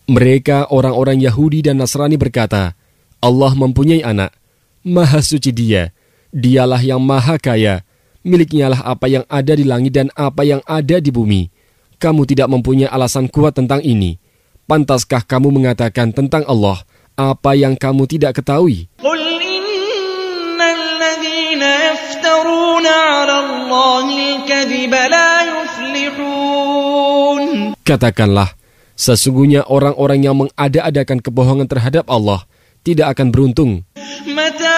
Mereka orang-orang Yahudi dan Nasrani berkata, Allah mempunyai anak. Maha suci Dia. Dialah yang maha kaya. Miliknyalah apa yang ada di langit dan apa yang ada di bumi. Kamu tidak mempunyai alasan kuat tentang ini. Pantaskah kamu mengatakan tentang Allah apa yang kamu tidak ketahui? Qul innal ladzina yaftaruna 'ala Allahil kadhiba la yuflihun. Katakanlah, sesungguhnya orang-orang yang mengada-adakan kebohongan terhadap Allah tidak akan beruntung.